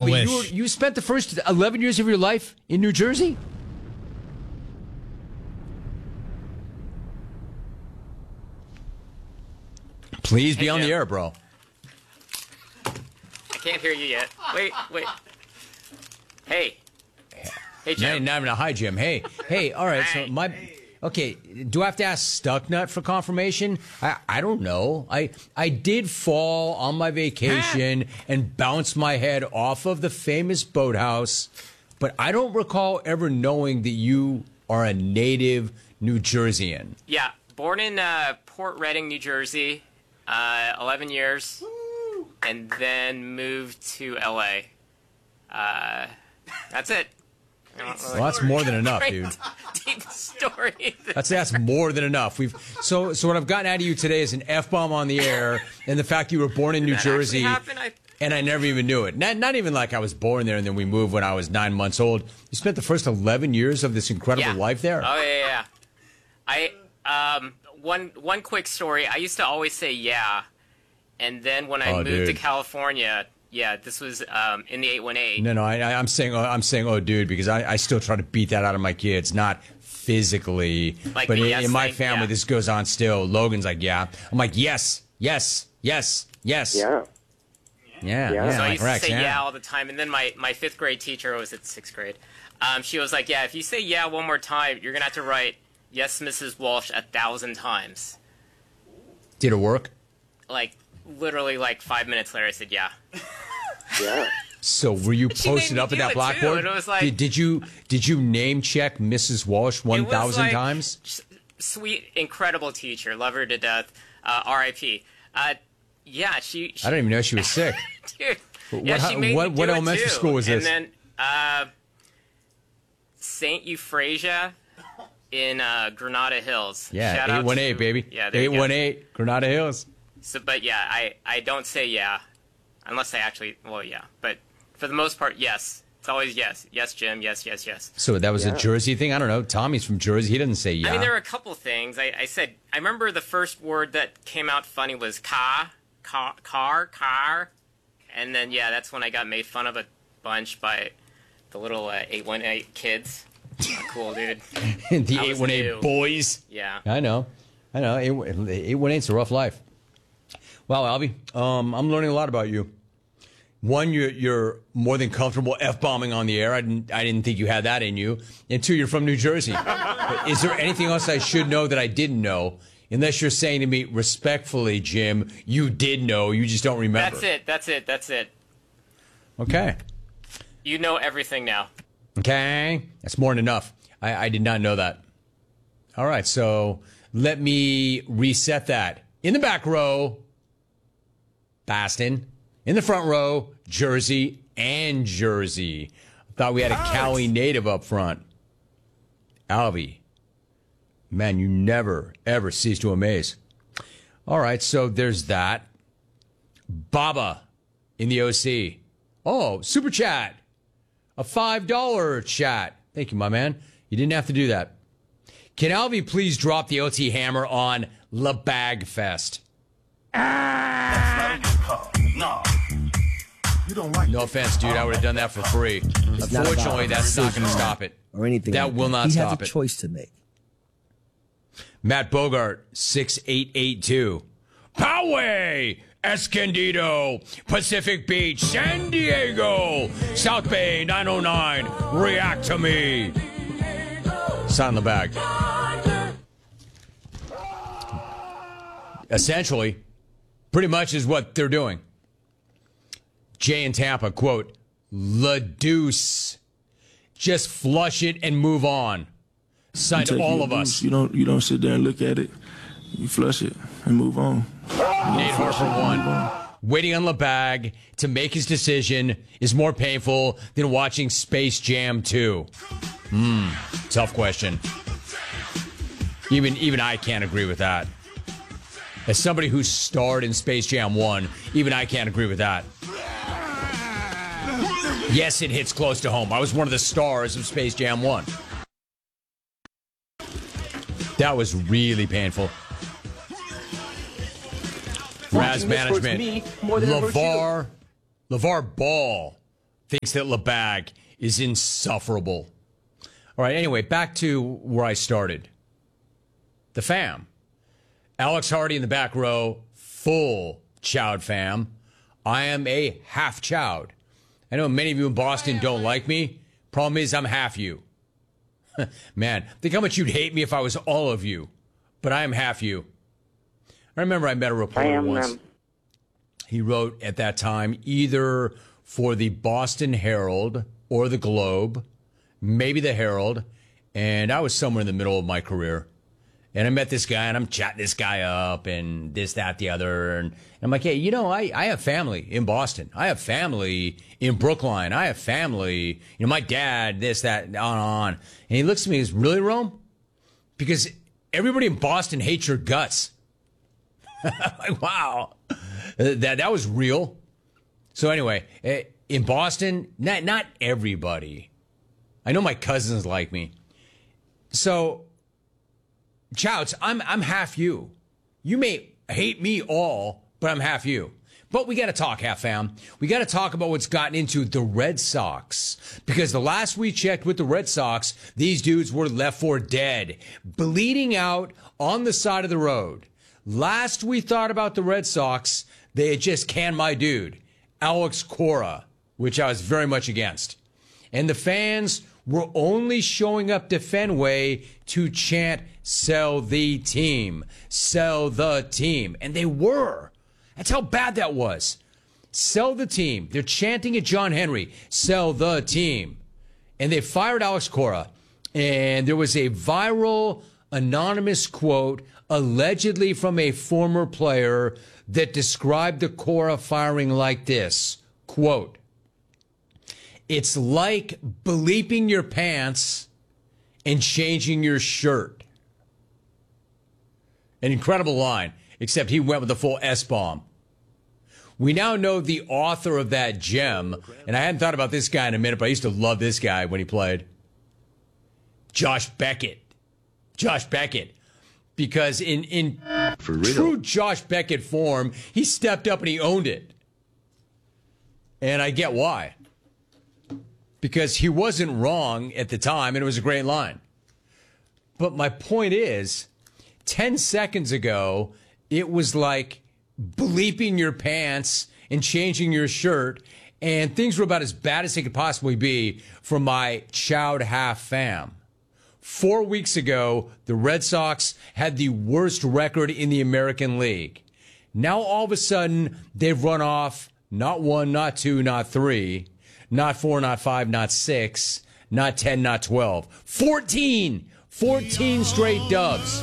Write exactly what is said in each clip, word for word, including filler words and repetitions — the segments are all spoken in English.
wait, wish. you, were, you spent the first eleven years of your life in New Jersey? Please be Hey, on Jim. the air, bro. I can't hear you yet. Wait, wait. Hey. Hey, Not, Jim. not even a hi, Jim. Hey, hey, all right. So my, okay. Do I have to ask Stucknut for confirmation? I, I don't know. I, I did fall on my vacation and bounce my head off of the famous boathouse, but I don't recall ever knowing that you are a native New Jerseyan. Yeah, born in uh, Port Reading, New Jersey, uh, eleven years, and then moved to L A. Uh, that's it. I don't really- Well, that's more than enough, Great dude. Deep story. That's that's more than enough. We've so so what I've gotten out of you today is an F bomb on the air, and the fact you were born in New Did that actually Jersey, happen? I- and I never even knew it. Not not even like I was born there and then we moved when I was nine months old. You spent the first eleven years of this incredible Yeah. life there. Oh yeah, yeah. I um one one quick story. I used to always say yeah, and then when I Oh, moved to dude. California, yeah, this was um in the eight one eight. No, no, I, I- I'm saying oh, I'm saying oh, dude, because I, I still try to beat that out of my kids, not physically, Like but the in, yes in my thing? family, Yeah. this goes on still. Logan's like, yeah. I'm like, yes, yes, yes, yes. Yeah. Yeah, Yeah. yeah, So I like used Rex, to say yeah. yeah. all the time, and then my, my fifth grade teacher, I was at sixth grade, um, she was like, yeah, if you say yeah one more time, you're gonna have to write yes, Missus Walsh, a thousand times. Did it work? Like literally, like five minutes later, I said yeah. Yeah. So were you She made posted me up at do that it, too, blackboard? and it was like- did, did you did you name check Missus Walsh one It was thousand like- times? S- Sweet, incredible teacher, love her to death. Uh, R I P. Uh, yeah, she, she. I don't even know she was sick. Dude. What- yeah, what- she made what- me do what it elementary too. school was this? And then uh, Saint Euphrasia in uh, Granada Hills. Yeah, Shout out eight one eight, to- baby. Yeah, there you eight go. one eight, Granada Hills. So, but yeah, I, I don't say yeah, unless I actually, well, yeah. But for the most part, yes. It's always yes. Yes, Jim. Yes, yes, yes. So that was Yeah. a Jersey thing? I don't know. Tommy's from Jersey. He doesn't say yeah. I mean, there were a couple things. I, I said, I remember the first word that came out funny was car, car, car, car. And then, yeah, that's when I got made fun of a bunch by the little uh, eight one eight kids. Cool, dude. the I was eight one eight new. boys. Yeah. I know. I know. eight one eight's a rough life. Well, Albie, um, I'm learning a lot about you. One, you're, you're more than comfortable F-bombing on the air. I didn't, I didn't think you had that in you. And two, you're from New Jersey. Is there anything else I should know that I didn't know? Unless you're saying to me respectfully, Jim, you did know, you just don't remember. That's it. That's it. That's it. Okay. You know everything now. Okay. That's more than enough. I, I did not know that. All right. So let me reset that. In the back row, Boston. In the front row, Jersey and Jersey. Thought we had a Cali native up front. Albie. Man, you never, ever cease to amaze. All right, so there's that. Baba in the O C. Oh, super chat. A five dollar chat. Thank you, my man. You didn't have to do that. Can Albie please drop the O T hammer on La Bag Fest? No. You don't like No offense, dude. I would have done that for free. It's not Unfortunately, about that's not going to decision stop it. or anything. That like will not he stop has a it. choice to make. Matt Bogart, six eight eight two. Poway, Escondido, Pacific Beach, San Diego, South Bay nine oh nine. React to me. Sign the bag. Essentially, pretty much is what they're doing. Jay in Tampa, quote, La Deuce. Just flush it and move on. Signed Take all your of juice. us. You don't you don't sit there and look at it. You flush it and move on. Nate Harper one. Waiting on LeBag to make his decision is more painful than watching Space Jam two. Hmm, tough question. Even even I can't agree with that. As somebody who starred in Space Jam one, even I can't agree with that. Yes, it hits close to home. I was one of the stars of Space Jam one. That was really painful. Raz Watching this hurts management. me more than it hurts you. LeVar, LeVar Ball thinks that LeBag is insufferable. All right, anyway, back to where I started. The fam. Alex Hardy in the back row, full Chowd fam. I am a half Chowd. I know many of you in Boston don't like me. Problem is, I'm half you. Man, think how much you'd hate me if I was all of you. But I am half you. I remember I met a reporter once. Them. He wrote at that time either for the Boston Herald or the Globe, maybe the Herald, and I was somewhere in the middle of my career. And I met this guy, and I'm chatting this guy up, and this, that, the other. And I'm like, hey, you know, I, I have family in Boston. I have family in Brookline. I have family, you know, my dad, this, that, on and on. And he looks at me and goes, really, Rome? Because everybody in Boston hates your guts. I'm like, wow. That, that was real. So anyway, in Boston, not, not everybody. I know my cousins like me. So... Chouts, I'm I'm half you. You may hate me all, but I'm half you. But we got to talk, half fam. We got to talk about what's gotten into the Red Sox. Because the last we checked with the Red Sox, these dudes were left for dead, bleeding out on the side of the road. Last we thought about the Red Sox, they had just canned my dude, Alex Cora, which I was very much against. And the fans were only showing up to Fenway to chant, sell the team, sell the team. And they were. That's how bad that was. Sell the team. They're chanting at John Henry, sell the team. And they fired Alex Cora. And there was a viral anonymous quote, allegedly from a former player, that described the Cora firing like this, quote, it's like bleeping your pants and changing your shirt. An incredible line, except he went with the full S-bomb. We now know the author of that gem, and I hadn't thought about this guy in a minute, but I used to love this guy when he played. Josh Beckett. Josh Beckett. Because in, in true Josh Beckett form, he stepped up and he owned it. And I get why. Because he wasn't wrong at the time, and it was a great line. But my point is, ten seconds ago, it was like bleeping your pants and changing your shirt, and things were about as bad as they could possibly be for my Chowd half fam. Four weeks ago, the Red Sox had the worst record in the American League. Now, all of a sudden, they've run off not one, not two, not three, not four, not five, not six, not ten, not twelve. fourteen! fourteen straight dubs.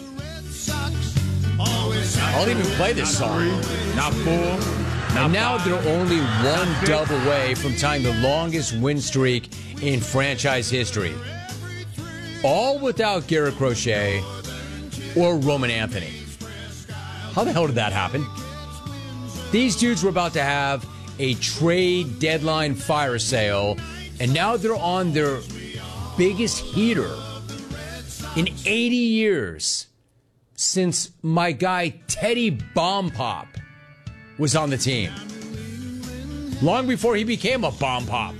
I'll even play this song. Not four. And now they're only one dub away from tying the longest win streak in franchise history. All without Garrett Crochet or Roman Anthony. How the hell did that happen? These dudes were about to have a trade deadline fire sale, and now they're on their biggest heater in eighty years since my guy Teddy Bomb Pop was on the team. Long before he became a Bomb Pop.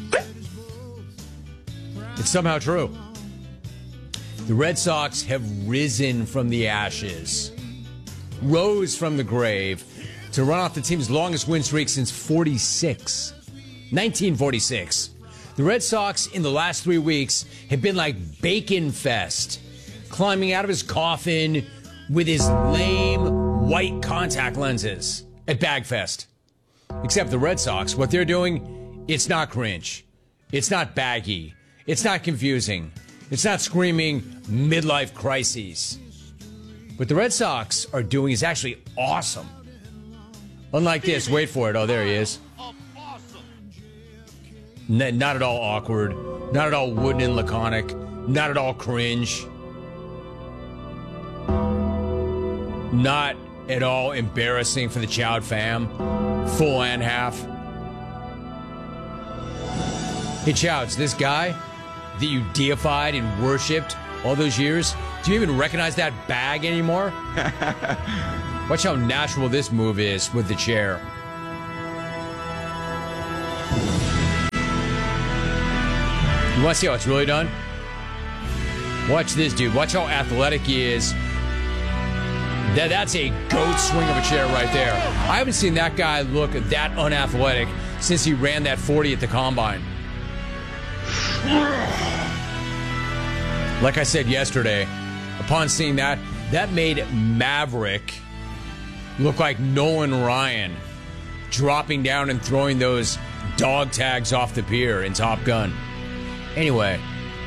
It's somehow true. The Red Sox have risen from the ashes, rose from the grave, to run off the team's longest win streak since forty-six. nineteen forty-six. The Red Sox in the last three weeks have been like Bacon Fest, climbing out of his coffin with his lame white contact lenses at Bagfest. Except the Red Sox, what they're doing, it's not cringe. It's not baggy. It's not confusing. It's not screaming midlife crises. What the Red Sox are doing is actually awesome. Unlike this, wait for it. Oh, there he is. N- not at all awkward. Not at all wooden and laconic. Not at all cringe. Not at all embarrassing for the Chowd fam. Full and half. Hey, Chowds, this guy that you deified and worshipped all those years, do you even recognize that bag anymore? Watch how natural this move is with the chair. You want to see how it's really done? Watch this, dude. Watch how athletic he is. That, that's a goat swing of a chair right there. I haven't seen that guy look that unathletic since he ran that forty at the combine. Like I said yesterday, upon seeing that, that made Maverick look like Nolan Ryan dropping down and throwing those dog tags off the pier in Top Gun. Anyway,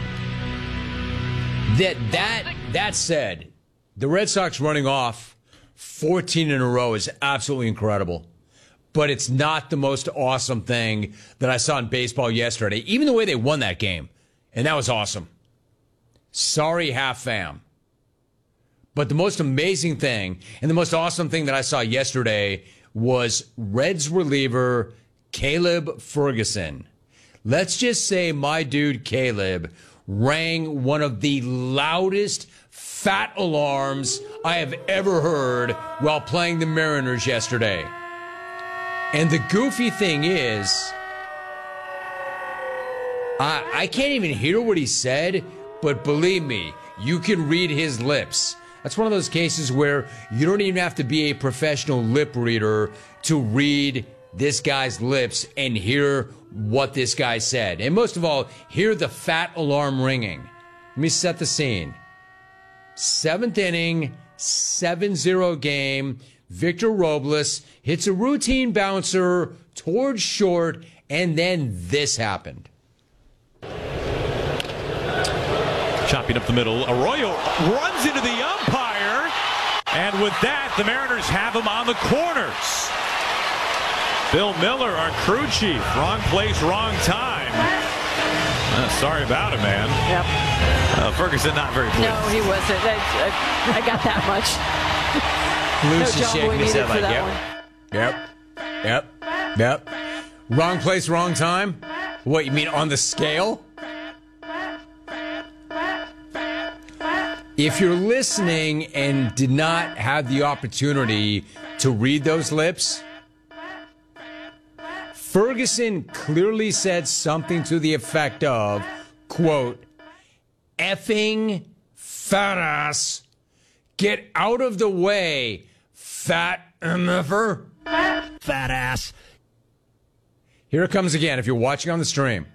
that that that said, the Red Sox running off fourteen in a row is absolutely incredible. But it's not the most awesome thing that I saw in baseball yesterday, even the way they won that game. And that was awesome. Sorry, half fam. But the most amazing thing and the most awesome thing that I saw yesterday was Reds reliever Caleb Ferguson. Let's just say my dude Caleb rang one of the loudest fat alarms I have ever heard while playing the Mariners yesterday. And the goofy thing is, I, I can't even hear what he said, but believe me, you can read his lips. That's one of those cases where you don't even have to be a professional lip reader to read this guy's lips and hear what this guy said. And most of all, hear the fat alarm ringing. Let me set the scene. Seventh inning, seven zero game. Victor Robles hits a routine bouncer towards short, and then this happened. Chopping up the middle. Arroyo runs into the umpire, and with that, the Mariners have him on the corners. Bill Miller, our crew chief. Wrong place, wrong time. Uh, sorry about it, man. Yep. Uh, Ferguson not very pleased. No, he wasn't. I, I, I got that much. Luke's no just shaking his head like, yep, yep, yep, yep. Wrong place, wrong time? What, you mean on the scale? If you're listening and did not have the opportunity to read those lips, Ferguson clearly said something to the effect of, quote, effing fat ass, get out of the way, fat M F er. Fat ass. Here it comes again if you're watching on the stream.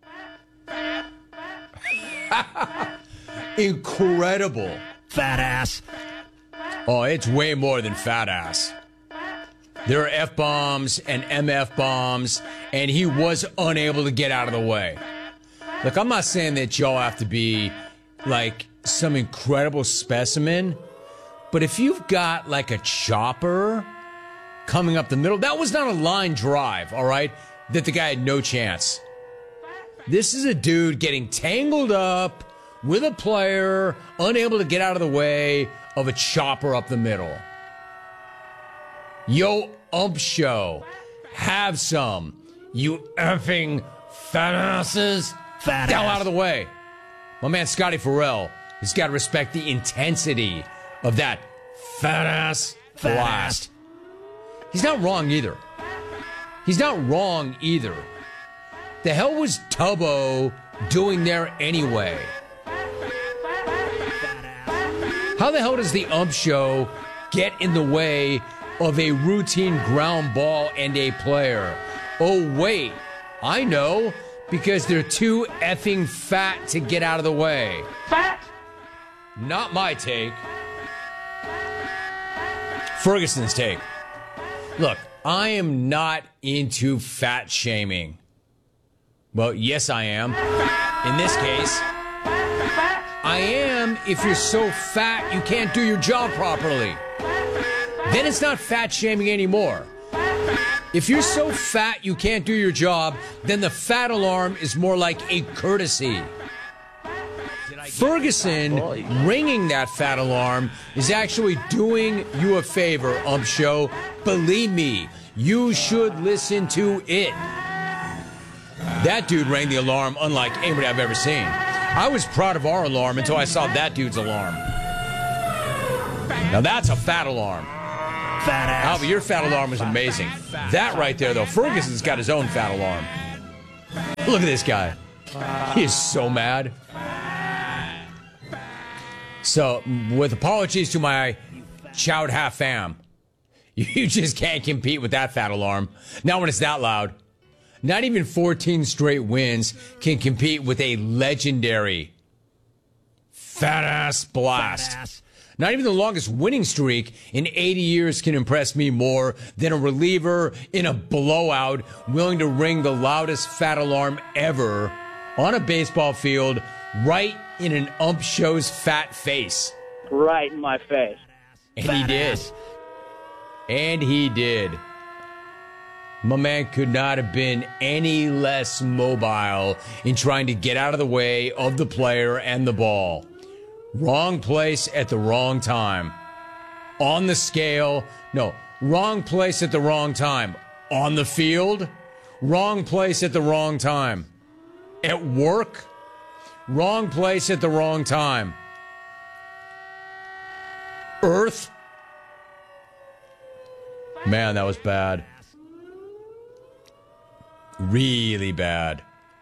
Incredible. Fat ass. Oh, it's way more than fat ass. There are F-bombs and M F bombs, and he was unable to get out of the way. Look, I'm not saying that y'all have to be like some incredible specimen, but if you've got like a chopper coming up the middle, that was not a line drive, all right, that the guy had no chance. This is a dude getting tangled up with a player, unable to get out of the way of a chopper up the middle. Yo, ump show, have some, you effing fat asses. Fat Get ass. out of the way. My man Scotty Farrell has got to respect the intensity of that fat ass Fat blast. He's not wrong either. He's not wrong either. The hell was Tubbo doing there anyway? How the hell does the ump show get in the way of a routine ground ball and a player? Oh, wait, I know, because they're too effing fat to get out of the way. Fat. Not my take. Ferguson's take. Look, I am not into fat shaming. Well, yes, I am. In this case, I am if you're so fat you can't do your job properly. Then it's not fat shaming anymore. If you're so fat you can't do your job, then the fat alarm is more like a courtesy. Ferguson ringing that fat alarm is actually doing you a favor, ump show. Believe me, you should listen to it. That dude rang the alarm unlike anybody I've ever seen. I was proud of our alarm until I saw that dude's alarm. Now that's a fat alarm. Fat ass. Albie, your fat alarm was amazing. That right there, though, Ferguson's got his own fat alarm. Look at this guy. He is so mad. So, with apologies to my Chowd Half fam, you just can't compete with that fat alarm. Not when it's that loud. Not even fourteen straight wins can compete with a legendary fat-ass blast. Fat ass. Not even the longest winning streak in eighty years can impress me more than a reliever in a blowout willing to ring the loudest fat alarm ever on a baseball field right in an ump show's fat face. Right in my face. And he did. And he did. My man could not have been any less mobile in trying to get out of the way of the player and the ball. Wrong place at the wrong time. On the scale. No, wrong place at the wrong time. On the field. Wrong place at the wrong time. At work. Wrong place at the wrong time. Earth. Man, that was bad. Really bad.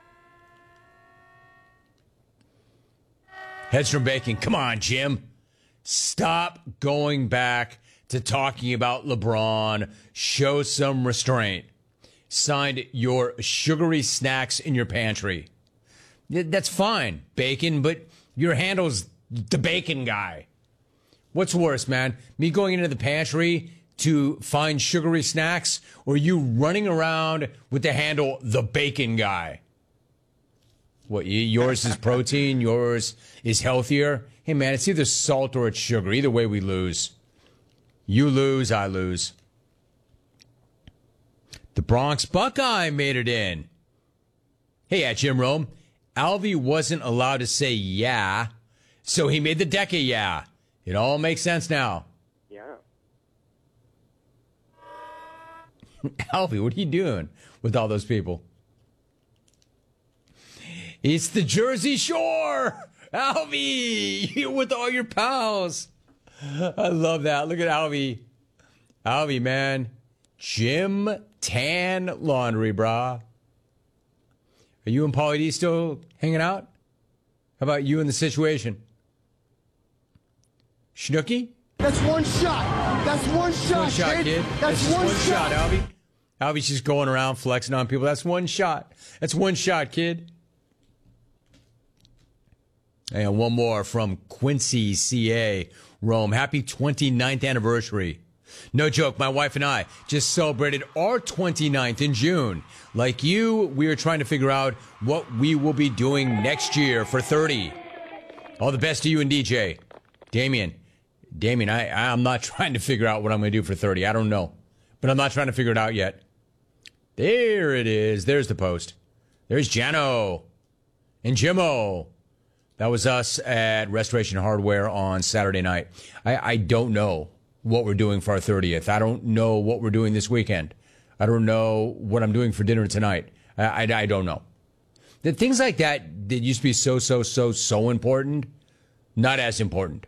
Hedstrom Bacon, come on, Jim. Stop going back to talking about LeBron. Show some restraint. Signed your sugary snacks in your pantry. That's fine, Bacon, but your handle's the Bacon guy. What's worse, man? Me going into the pantry to find sugary snacks, or you running around with the handle the Bacon guy? What, yours is protein, yours is healthier? Hey, man, it's either salt or it's sugar. Either way, we lose. You lose, I lose. The Bronx Buckeye made it in. Hey, at Jim Rome, Alvy wasn't allowed to say yeah, so he made the deck a yeah. It all makes sense now. Alvy, what are you doing with all those people? It's the Jersey Shore! Alvy! You're with all your pals. I love that. Look at Alvy. Alvy, man. Jim Tan Laundry, brah. Are you and Pauly D still hanging out? How about you in the situation? Schnooky? That's one shot. That's one shot, one shot kid. kid. That's, That's one, one shot, shot Alvy. Alvy's just going around flexing on people. That's one shot. That's one shot, kid. And one more from Quincy, C A. Rome. Happy twenty-ninth anniversary. No joke, my wife and I just celebrated our twenty-ninth in June. Like you, we are trying to figure out what we will be doing next year for thirty. All the best to you and D J. Damien. Damien, I, I'm not trying to figure out what I'm going to do for thirty. I don't know. But I'm not trying to figure it out yet. There it is. There's the post. There's Jano and Jimmo. That was us at Restoration Hardware on Saturday night. I, I don't know what we're doing for our thirtieth. I don't know what we're doing this weekend. I don't know what I'm doing for dinner tonight. I, I, I don't know. The things like that that used to be so, so, so, so important, not as important.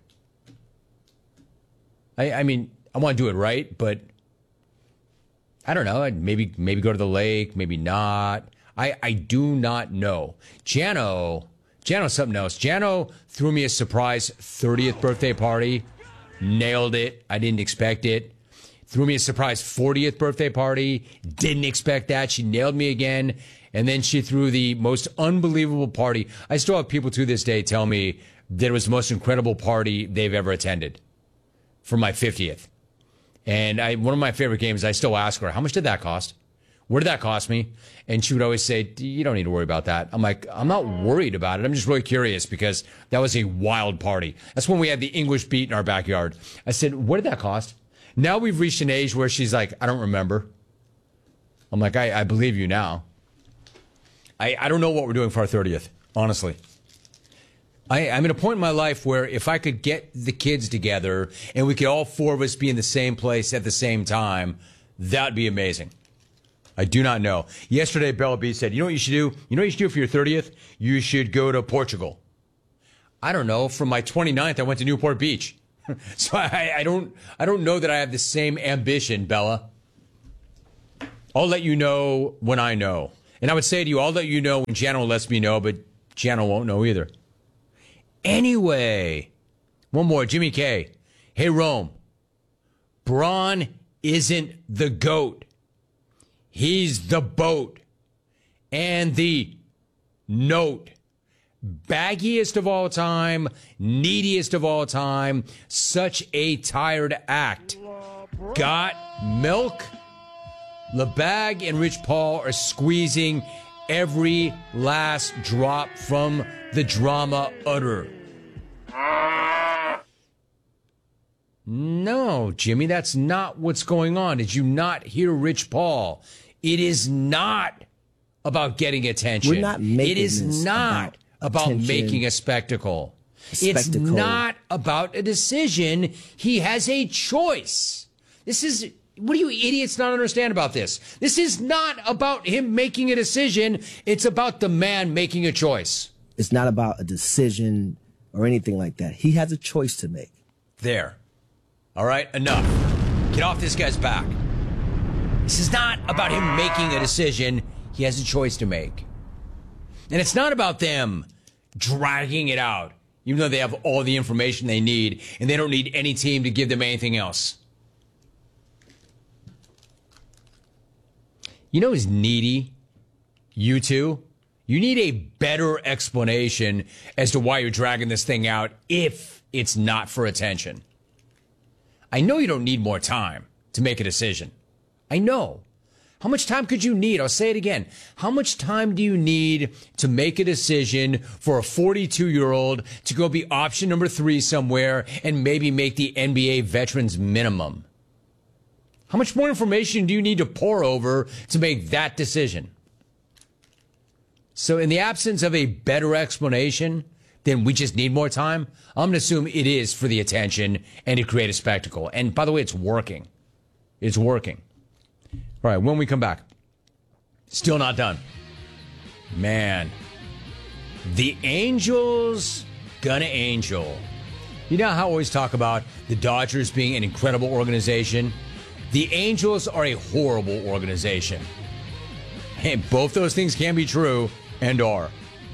I, I mean, I want to do it right, but I don't know. I'd maybe maybe go to the lake, maybe not. I, I do not know. Jano, Jano's something else. Jano threw me a surprise thirtieth birthday party. Nailed it. I didn't expect it. Threw me a surprise fortieth birthday party. Didn't expect that. She nailed me again. And then she threw the most unbelievable party. I still have people to this day tell me that it was the most incredible party they've ever attended for my fiftieth. And I, one of my favorite games, I still ask her, how much did that cost? What did that cost me? And she would always say, you don't need to worry about that. I'm like, I'm not worried about it. I'm just really curious because that was a wild party. That's when we had the English beat in our backyard. I said, what did that cost? Now we've reached an age where she's like, I don't remember. I'm like, I, I believe you now. I, I don't know what we're doing for our thirtieth, honestly. I, I'm at a point in my life where if I could get the kids together and we could all four of us be in the same place at the same time, that'd be amazing. I do not know. Yesterday, Bella B said, you know what you should do? You know what you should do for your thirtieth? You should go to Portugal. I don't know. For my twenty-ninth, I went to Newport Beach. So I, I don't I don't know that I have the same ambition, Bella. I'll let you know when I know. And I would say to you, I'll let you know when Jano lets me know, but Jano won't know either. Anyway, one more. Jimmy K. Hey, Rome. Braun isn't the GOAT. He's the boat. And the note. Baggiest of all time, neediest of all time. Such a tired act. Got milk? LeBag and Rich Paul are squeezing every last drop from the drama udder. No, Jimmy, that's not what's going on. Did you not hear Rich Paul? It is not about getting attention. We're not making it is this not about, about making a spectacle. spectacle. It's not about a decision. He has a choice. This is... What do you idiots not understand about this? This is not about him making a decision. It's about the man making a choice. It's not about a decision or anything like that. He has a choice to make. There. All right, enough. Get off this guy's back. This is not about him making a decision. He has a choice to make. And it's not about them dragging it out, even though they have all the information they need, and they don't need any team to give them anything else. You know who's needy? You two. You need a better explanation as to why you're dragging this thing out if it's not for attention. I know you don't need more time to make a decision. I know. How much time could you need? I'll say it again. How much time do you need to make a decision for a forty-two-year-old to go be option number three somewhere and maybe make the N B A veterans minimum? How much more information do you need to pour over to make that decision? So in the absence of a better explanation, then we just need more time. I'm going to assume it is for the attention and to create a spectacle. And by the way, it's working. It's working. All right, when we come back, still not done. Man, the Angels gonna angel. You know how I always talk about the Dodgers being an incredible organization? The Angels are a horrible organization. And both those things can be true and are.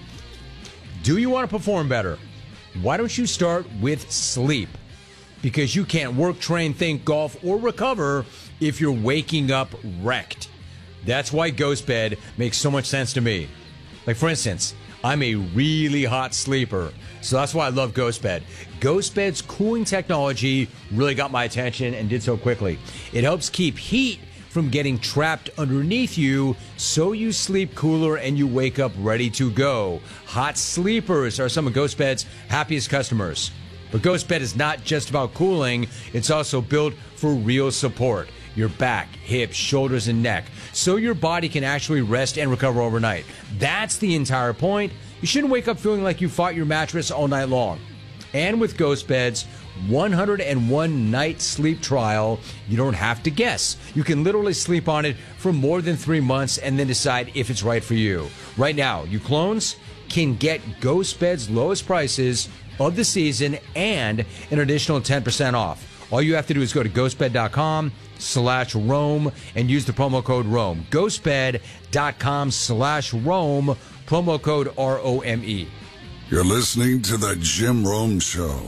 Do you want to perform better? Why don't you start with sleep? Because you can't work, train, think, golf, or recover if you're waking up wrecked. That's why GhostBed makes so much sense to me. Like, for instance, I'm a really hot sleeper, so that's why I love GhostBed. GhostBed's cooling technology really got my attention and did so quickly. It helps keep heat from getting trapped underneath you, so you sleep cooler and you wake up ready to go. Hot sleepers are some of GhostBed's happiest customers. But GhostBed is not just about cooling, it's also built for real support. Your back, hips, shoulders, and neck, so your body can actually rest and recover overnight. That's the entire point. You shouldn't wake up feeling like you fought your mattress all night long. And with GhostBed's one hundred one night sleep trial, you don't have to guess. You can literally sleep on it for more than three months and then decide if it's right for you. Right now, you clones can get GhostBed's lowest prices of the season and an additional ten percent off. All you have to do is go to ghostbed.com slash Rome and use the promo code Rome. Ghostbed.com slash Rome, promo code R O M E. You're listening to the Jim Rome Show.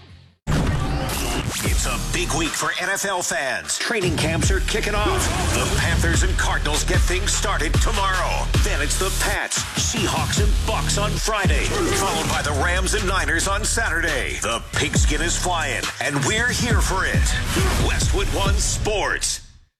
It's a big week for N F L fans. Training camps are kicking off. The Panthers and Cardinals get things started tomorrow. Then it's the Pats, Seahawks, and Bucks on Friday, followed by the Rams and Niners on Saturday. The pigskin is flying, and we're here for it. Westwood One Sports.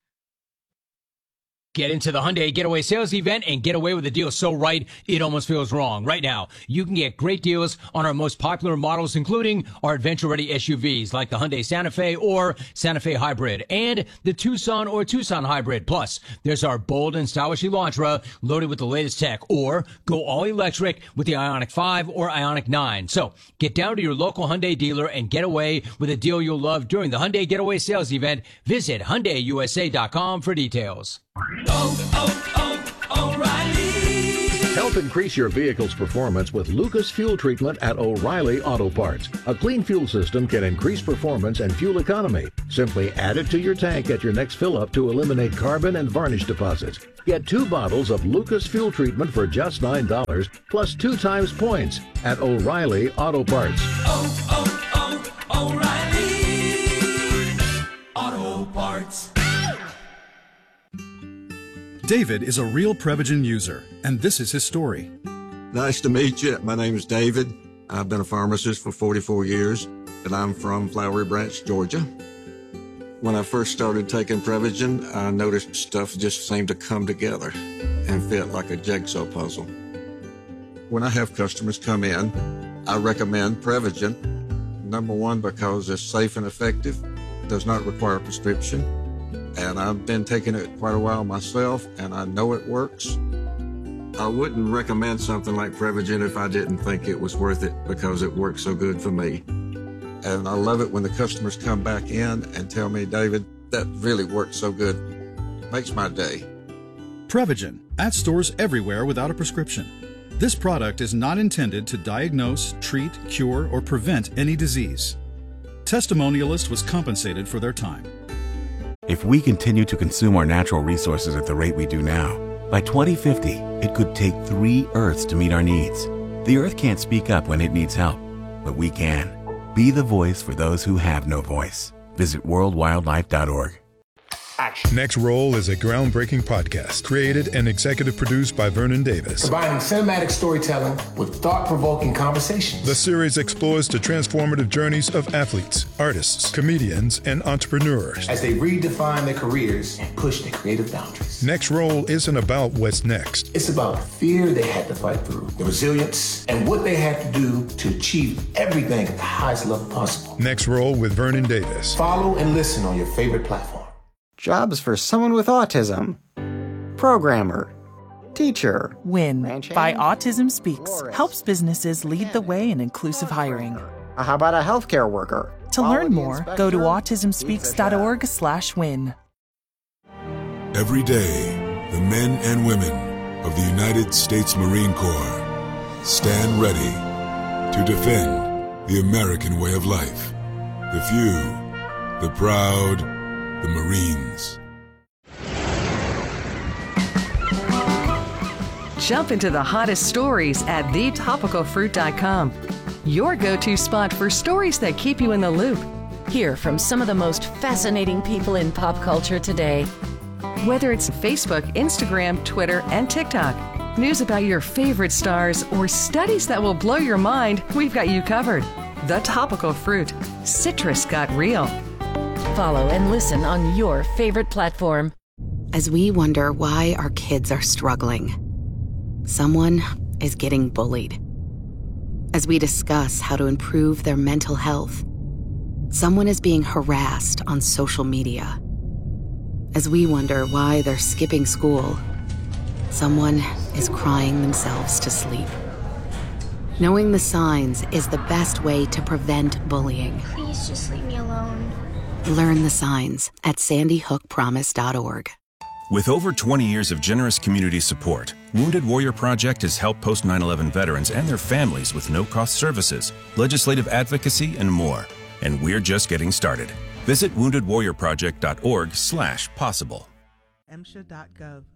Get into the Hyundai Getaway Sales Event and get away with a deal so right, it almost feels wrong. Right now, you can get great deals on our most popular models, including our adventure-ready S U Vs like the Hyundai Santa Fe or Santa Fe Hybrid and the Tucson or Tucson Hybrid. Plus, there's our bold and stylish Elantra loaded with the latest tech, or go all-electric with the Ioniq five or Ioniq nine. So, get down to your local Hyundai dealer and get away with a deal you'll love during the Hyundai Getaway Sales Event. Visit Hyundai U S A dot com for details. Oh, oh, oh, O'Reilly. Help increase your vehicle's performance with Lucas Fuel Treatment at O'Reilly Auto Parts. A clean fuel system can increase performance and fuel economy. Simply add it to your tank at your next fill-up to eliminate carbon and varnish deposits. Get two bottles of Lucas Fuel Treatment for just nine dollars, plus two times points at O'Reilly Auto Parts. Oh, oh, oh, O'Reilly Auto Parts. David is a real Prevagen user, and this is his story. Nice to meet you. My name is David. I've been a pharmacist for forty-four years, and I'm from Flowery Branch, Georgia. When I first started taking Prevagen, I noticed stuff just seemed to come together and fit like a jigsaw puzzle. When I have customers come in, I recommend Prevagen. Number one, because it's safe and effective, does not require a prescription. And I've been taking it quite a while myself, and I know it works. I wouldn't recommend something like Prevagen if I didn't think it was worth it, because it works so good for me. And I love it when the customers come back in and tell me, David, that really works so good. Makes my day. Prevagen, at stores everywhere without a prescription. This product is not intended to diagnose, treat, cure, or prevent any disease. Testimonialist was compensated for their time. If we continue to consume our natural resources at the rate we do now, by twenty fifty, it could take three Earths to meet our needs. The Earth can't speak up when it needs help, but we can. Be the voice for those who have no voice. Visit world wildlife dot org. Next Roll is a groundbreaking podcast created and executive produced by Vernon Davis. Combining cinematic storytelling with thought-provoking conversations. The series explores the transformative journeys of athletes, artists, comedians, and entrepreneurs as they redefine their careers and push their creative boundaries. Next Roll isn't about what's next. It's about the fear they had to fight through, the resilience, and what they had to do to achieve everything at the highest level possible. Next Roll with Vernon Davis. Follow and listen on your favorite platform. Jobs for someone with autism. Programmer. Teacher. WIN by Autism Speaks helps businesses lead the way in inclusive hiring. How about a healthcare worker? To learn more, go to autism speaks dot org slash win. Every day, the men and women of the United States Marine Corps stand ready to defend the American way of life. The few, the proud, the Marines. Jump into the hottest stories at the topical fruit dot com. Your go-to spot for stories that keep you in the loop. Hear from some of the most fascinating people in pop culture today. Whether it's Facebook, Instagram, Twitter, and TikTok, news about your favorite stars, or studies that will blow your mind, we've got you covered. The Topical Fruit. Citrus got real. Follow and listen on your favorite platform. As we wonder why our kids are struggling, someone is getting bullied. As we discuss how to improve their mental health, someone is being harassed on social media. As we wonder why they're skipping school, someone is crying themselves to sleep. Knowing the signs is the best way to prevent bullying. Please just leave me alone. Learn the signs at sandy hook promise dot org. With over twenty years of generous community support, Wounded Warrior Project has helped post nine eleven veterans and their families with no-cost services, legislative advocacy, and more. And we're just getting started. Visit wounded warrior project dot org slash possible. M S H A dot gov